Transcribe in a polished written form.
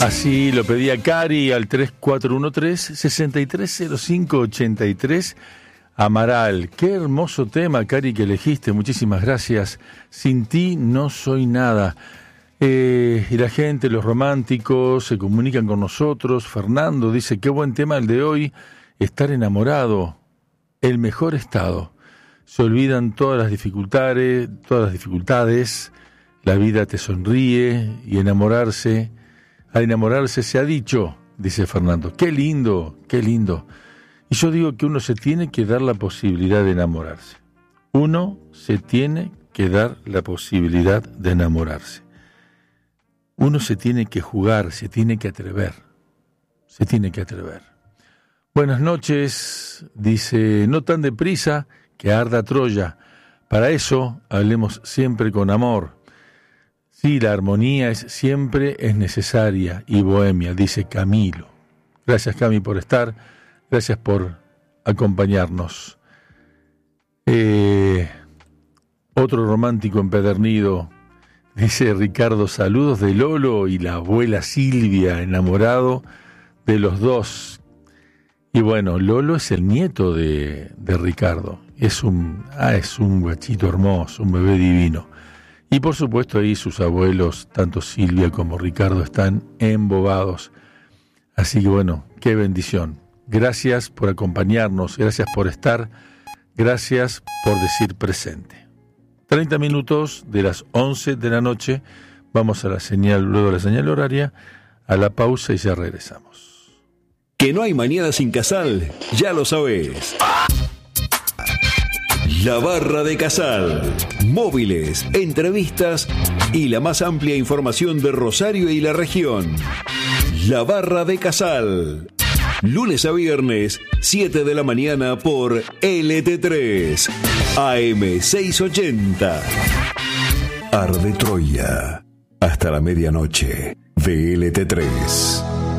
Así lo pedía Cari al 3413-630583. Amaral, qué hermoso tema, Cari, que elegiste, muchísimas gracias. Sin ti no soy nada. Y la gente, los románticos, se comunican con nosotros. Fernando dice, qué buen tema el de hoy, estar enamorado, el mejor estado. Se olvidan todas las dificultades, la vida te sonríe y enamorarse, al enamorarse se ha dicho, dice Fernando. Qué lindo, qué lindo. Y yo digo que uno se tiene que dar la posibilidad de enamorarse. Uno se tiene que dar la posibilidad de enamorarse. Uno se tiene que jugar, se tiene que atrever. Se tiene que atrever. Buenas noches, dice, no tan deprisa que arda Troya. Para eso hablemos siempre con amor. Sí, la armonía siempre es necesaria y bohemia, dice Camilo. Gracias, Cami, por estar. Gracias por acompañarnos. Otro romántico empedernido, dice Ricardo, saludos de Lolo y la abuela Silvia, enamorado de los dos. Y bueno, Lolo es el nieto de Ricardo. Es un guachito hermoso, un bebé divino. Y por supuesto ahí sus abuelos, tanto Silvia como Ricardo, están embobados. Así que bueno, qué bendición. Gracias por acompañarnos, gracias por estar, gracias por decir presente. 30 minutos de las 11 de la noche, vamos a la señal, luego de la señal horaria, a la pausa y ya regresamos. Que no hay mañana sin Casal, ya lo sabés. La Barra de Casal. Móviles, entrevistas y la más amplia información de Rosario y la región. La Barra de Casal. Lunes a viernes, 7 de la mañana por LT3, AM 680. Arde Troya, hasta la medianoche de LT3.